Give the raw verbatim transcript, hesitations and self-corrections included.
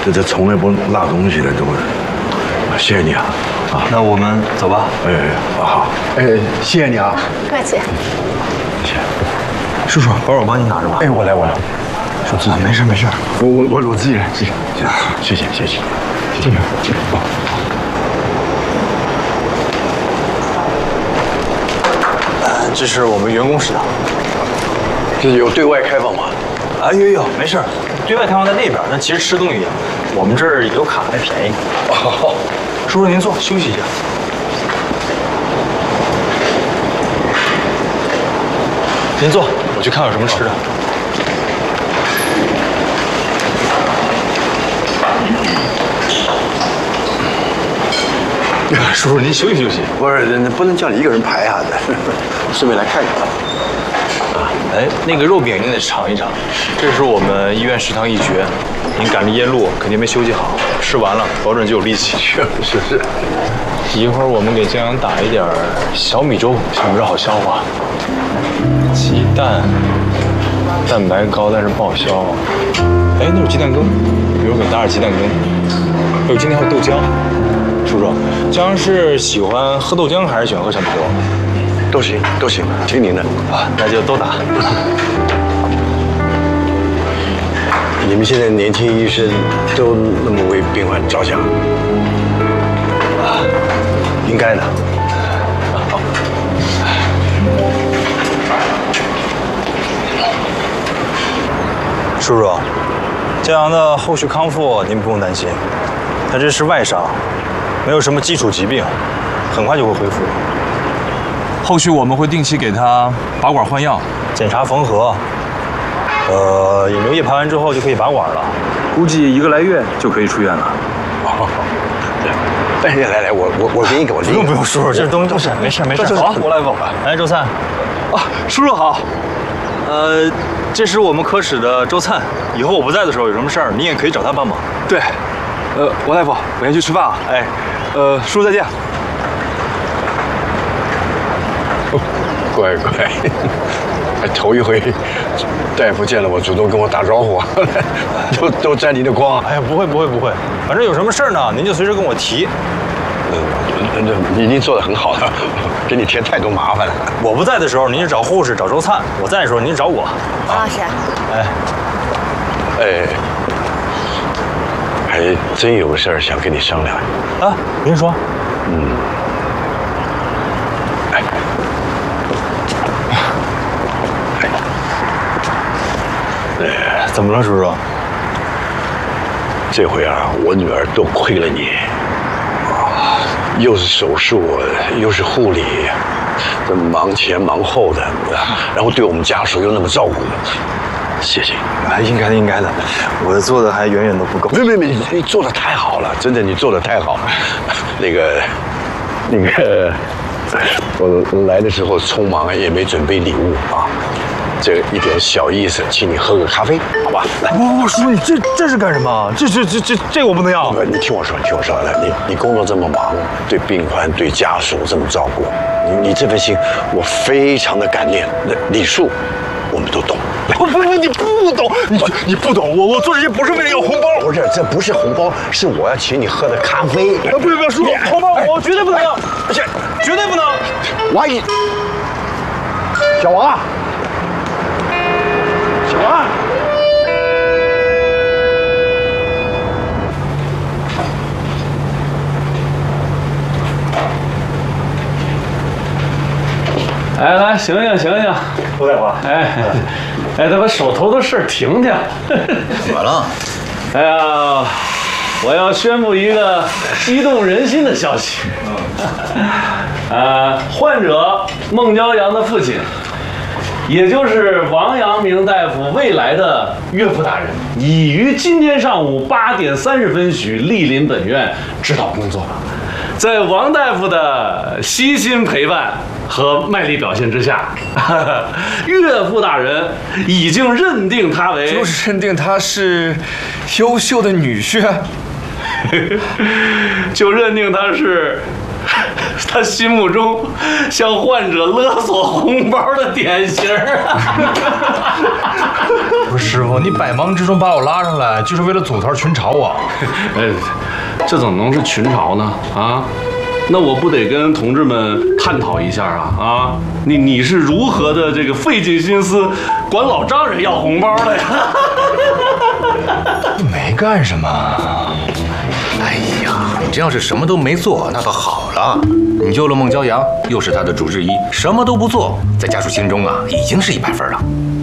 这这从来不落东西的，都是。谢谢你啊， 啊，那我们走吧。 哎哎，好，哎，谢谢你啊， 客气。 谢谢。 叔叔，包我帮你拿着吧。 哎，我来，我来。 说自己没事没事， 我我我我自己来，自己。谢谢谢谢，谢谢。 这是我们员工食堂， 这有对外开放吗？ 啊，有有，没事，对外开放在那边，但其实吃东西一样。我们这儿有卡还便宜。 哦， 叔叔您坐，休息一下。您坐，我去看有什么吃的。叔叔您休息休息。 不是，不能叫你一个人排啊，顺便来看看。 啊，哎，那个肉饼您得尝一尝，这是我们医院食堂一绝。您赶着夜路，肯定没休息好，吃完了保准就有力气。 是是是。 一会儿我们给江阳打一点小米粥，小米粥好消化。鸡蛋，蛋白高，但是不好消。哎，那有鸡蛋羹，一会儿给打点鸡蛋羹。还有今天还有豆浆。叔叔，江阳是喜欢喝豆浆还是喜欢喝小米粥？ 都行都行，听您的啊，那就都打。 你们现在年轻医生都那么为病患着想，啊，应该的。好。 叔叔，江阳的后续康复您不用担心，他这是外伤，没有什么基础疾病，很快就会恢复。后续我们会定期给他拔管换药，检查缝合。呃，引流液排完之后就可以拔管了，估计一个来月就可以出院了。 好，来来来，我我我给你给我不用不用，叔叔，这东西都是没事没事。好，我来吧。来，周灿。啊，叔叔好。呃，这是我们科室的周灿，以后我不在的时候有什么事儿，你也可以找他帮忙。 对，呃，王大夫，我先去吃饭啊。 哎， 呃，叔叔再见。 乖乖，还头一回，大夫见了我主动跟我打招呼，都都沾您的光。 哎呀，不会不会不会，反正有什么事儿呢，您就随时跟我提。 嗯，这已经做得很好了，给你添太多麻烦了。 我不在的时候，您就找护士找周灿；我在的时候，您就找我。 王老师， 哎， 哎，还真有个事儿想跟你商量。 啊，您说。 嗯。哎。 哎，怎么了，叔叔？ 这回啊，我女儿多亏了你，啊，又是手术，又是护理，这忙前忙后的，然后对我们家属又那么照顾，谢谢。 啊，应该的，应该的，我做的还远远都不够。 没没没，你做的太好了，真的，你做的太好了。那个，那个，我来的时候匆忙，也没准备礼物啊。这一点小意思，请你喝个咖啡，好吧？来， 不不不，叔叔，你这这是干什么？这这这这这我不能要。 你听我说，你听我说，你你工作这么忙，对病患、对家属这么照顾，你你这份心，我非常的感念。那礼数，我们都懂。 不不不，你不懂，你你不懂，我我做这些不是为了要红包。 不是，这不是红包，是我要请你喝的咖啡。 不不不，叔叔，红包我绝对不能要，这绝对不能。 王姨，小王啊。小王， 哎，来醒醒醒醒， 周大夫， 哎，哎，咱把手头的事停停。 怎么了？ 哎呀，我要宣布一个激动人心的消息。呃，患者孟骄阳的父亲，也就是王阳明大夫未来的岳父大人，已于今天上午八点三十分许莅临本院指导工作了。在王大夫的悉心陪伴和卖力表现之下，岳父大人已经认定他为， 就是认定他是优秀的女婿， 就认定他是他心目中向患者勒索红包的典型不是师傅，你百忙之中把我拉上来，就是为了组团群嘲啊？ 哎，这怎么能是群嘲呢？啊，那我不得跟同志们探讨一下啊啊！你你是如何的这个费尽心思管老丈人要红包的呀？ 没干什么。 哎呀，你这要是什么都没做，那倒好了。你救了孟骄阳，又是他的主治医，什么都不做，在家属心中啊，已经是一百分了。